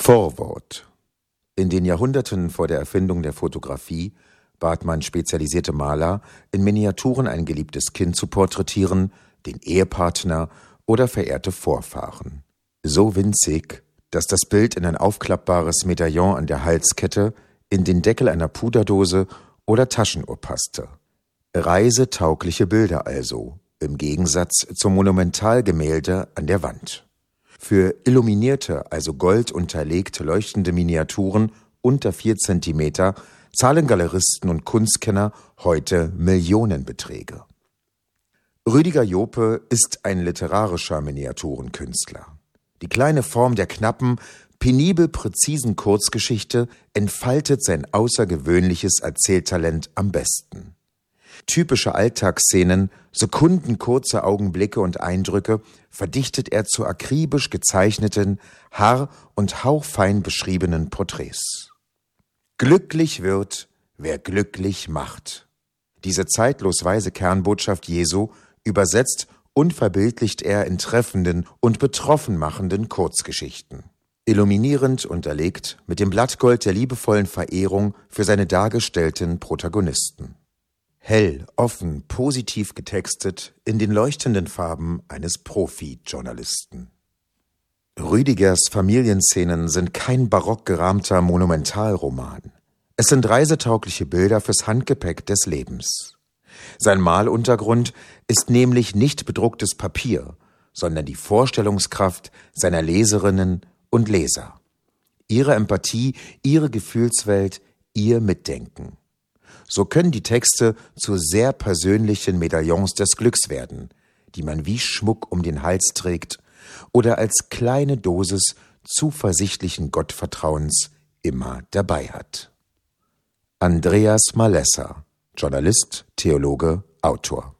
Vorwort. In den Jahrhunderten vor der Erfindung der Fotografie bat man spezialisierte Maler, in Miniaturen ein geliebtes Kind zu porträtieren, den Ehepartner oder verehrte Vorfahren. So winzig, dass das Bild in ein aufklappbares Medaillon an der Halskette, in den Deckel einer Puderdose oder Taschenuhr passte. Reisetaugliche Bilder also, im Gegensatz zum Monumentalgemälde an der Wand. Für illuminierte, also goldunterlegte leuchtende Miniaturen unter 4 Zentimeter zahlen Galeristen und Kunstkenner heute Millionenbeträge. Rüdiger Jope ist ein literarischer Miniaturenkünstler. Die kleine Form der knappen, penibel präzisen Kurzgeschichte entfaltet sein außergewöhnliches Erzähltalent am besten. Typische Alltagsszenen, sekundenkurze Augenblicke und Eindrücke verdichtet er zu akribisch gezeichneten, haar- und hauchfein beschriebenen Porträts. Glücklich wird, wer glücklich macht. Diese zeitlos weise Kernbotschaft Jesu übersetzt und verbildlicht er in treffenden und betroffen machenden Kurzgeschichten. Illuminierend unterlegt mit dem Blattgold der liebevollen Verehrung für seine dargestellten Protagonisten. Hell, offen, positiv getextet in den leuchtenden Farben eines Profi-Journalisten. Rüdigers Familienszenen sind kein barock gerahmter Monumentalroman. Es sind reisetaugliche Bilder fürs Handgepäck des Lebens. Sein Maluntergrund ist nämlich nicht bedrucktes Papier, sondern die Vorstellungskraft seiner Leserinnen und Leser. Ihre Empathie, ihre Gefühlswelt, ihr Mitdenken. So können die Texte zu sehr persönlichen Medaillons des Glücks werden, die man wie Schmuck um den Hals trägt oder als kleine Dosis zuversichtlichen Gottvertrauens immer dabei hat. Andreas Malessa, Journalist, Theologe, Autor.